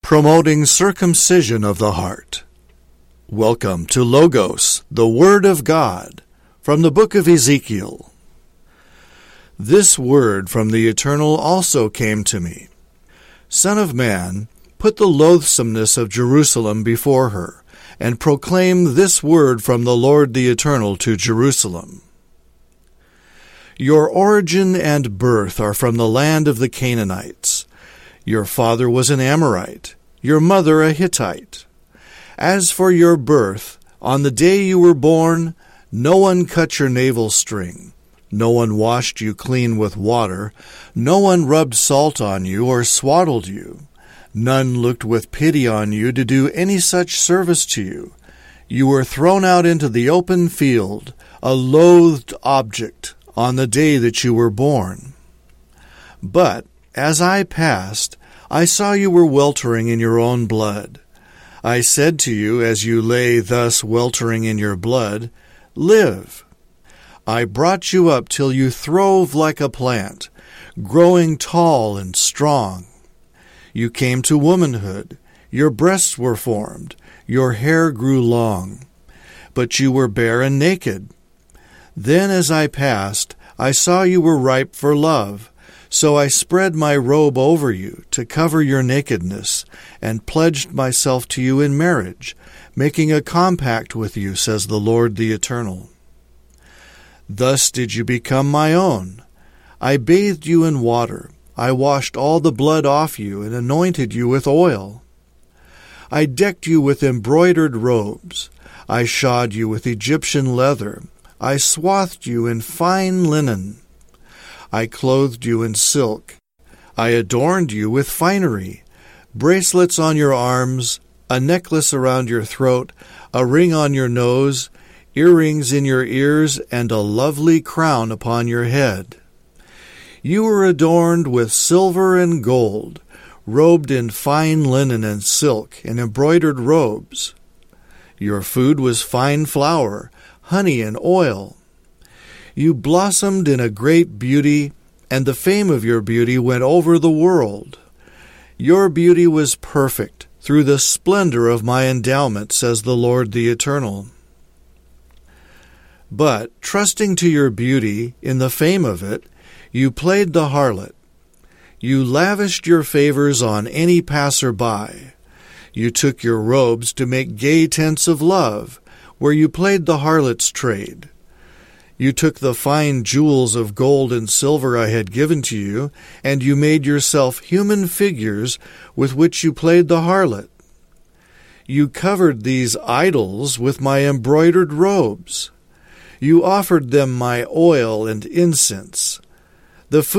promoting circumcision of the heart. Welcome to Logos, the Word of God, from the book of Ezekiel. This word from the Eternal also came to me. Son of man, put the loathsomeness of Jerusalem before her, and proclaim this word from the Lord the Eternal to Jerusalem. Your origin and birth are from the land of the Canaanites. Your father was an Amorite, your mother a Hittite. As for your birth, on the day you were born, no one cut your navel string. No one washed you clean with water. No one rubbed salt on you or swaddled you. None looked with pity on you to do any such service to you. You were thrown out into the open field, a loathed object, on the day that you were born. But as I passed, I saw you were weltering in your own blood. I said to you, as you lay thus weltering in your blood, live. I brought you up till you throve like a plant, growing tall and strong. You came to womanhood. Your breasts were formed. Your hair grew long. But you were bare and naked. Then as I passed, I saw you were ripe for love. So I spread my robe over you to cover your nakedness, and pledged myself to you in marriage, making a compact with you, says the Lord the Eternal. Thus did you become my own. I bathed you in water. I washed all the blood off you and anointed you with oil. I decked you with embroidered robes. I shod you with Egyptian leather. I swathed you in fine linen. I clothed you in silk. I adorned you with finery, bracelets on your arms, a necklace around your throat, a ring on your nose, earrings in your ears, and a lovely crown upon your head. You were adorned with silver and gold, robed in fine linen and silk and embroidered robes. Your food was fine flour, honey, and oil. You blossomed in a great beauty, and the fame of your beauty went over the world. Your beauty was perfect through the splendor of my endowment, says the Lord the Eternal. But, trusting to your beauty in the fame of it, you played the harlot. You lavished your favors on any passer-by. You took your robes to make gay tents of love, where you played the harlot's trade. You took the fine jewels of gold and silver I had given to you, and you made yourself human figures with which you played the harlot. You covered these idols with my embroidered robes. You offered them my oil and incense. The